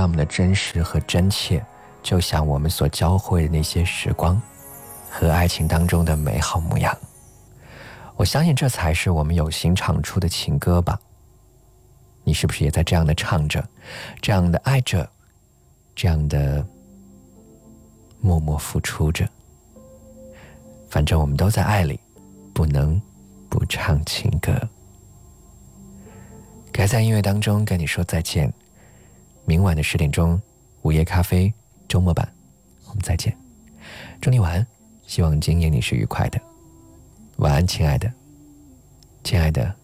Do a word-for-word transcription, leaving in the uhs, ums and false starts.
那么的真实和真切，就像我们所交汇的那些时光和爱情当中的美好模样。我相信这才是我们有心唱出的情歌吧。你是不是也在这样的唱着，这样的爱着，这样的默默付出着？反正我们都在爱里，不能不唱情歌。该在音乐当中跟你说再见，明晚的十点钟，午夜咖啡周末版，我们再见。祝你晚安，希望今夜你是愉快的。晚安，亲爱的，亲爱的。